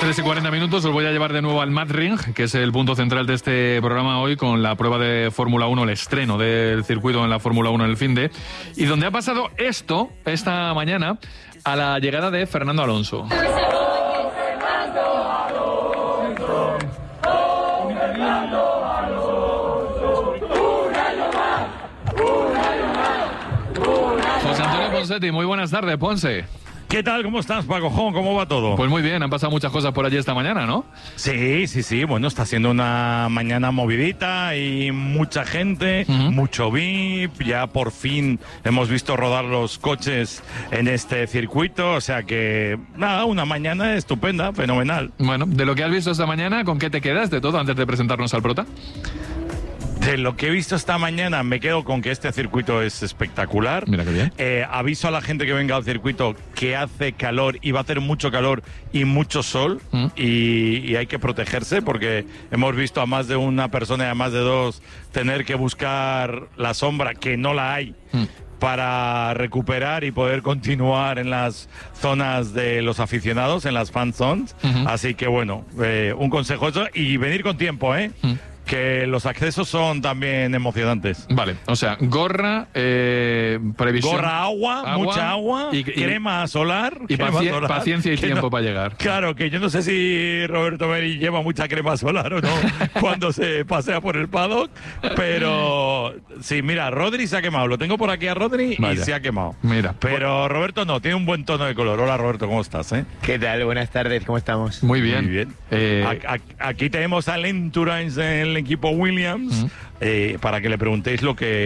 3:40 os voy a llevar de nuevo al Madrid, que es el punto central de este programa hoy, con la prueba de Fórmula 1, el estreno del circuito en la Fórmula 1 en el finde, y donde ha pasado esto, esta mañana, a la llegada de Fernando Alonso. José Antonio Ponsetti, muy buenas tardes, Ponce. ¿Qué tal? ¿Cómo estás, Paco? ¿Cómo va todo? Pues muy bien, han pasado muchas cosas por allí esta mañana, ¿no? Sí. Bueno, está siendo una mañana movidita y mucha gente, mucho VIP. Ya por fin hemos visto rodar los coches en este circuito. O sea que, nada, una mañana estupenda, fenomenal. Bueno, de lo que has visto esta mañana, ¿con qué te quedas de todo antes de presentarnos al prota? De lo que he visto esta mañana, me quedo con que este circuito es espectacular. Mira qué bien. Aviso a la gente que venga al circuito que hace calor y va a hacer mucho calor y mucho sol y hay que protegerse porque hemos visto a más de una persona y a más de dos tener que buscar la sombra, que no la hay. Para recuperar y poder continuar en las zonas de los aficionados, en las fan zones. Así que bueno, un consejo eso y venir con tiempo, que los accesos son también emocionantes. Vale, o sea, gorra, previsión... Gorra, agua, mucha agua, y crema solar. Y paciencia y tiempo no, para llegar. Claro, que yo no sé si Roberto Meri lleva mucha crema solar o no cuando se pasea por el paddock, pero sí, mira, Rodri se ha quemado. Lo tengo por aquí a Rodri y se ha quemado. Mira. Pero Roberto no, tiene un buen tono de color. Hola Roberto, ¿cómo estás? ¿Qué tal? Buenas tardes, ¿cómo estamos? Muy bien. Muy bien. Aquí tenemos al Endurance en el equipo Williams para que le preguntéis lo que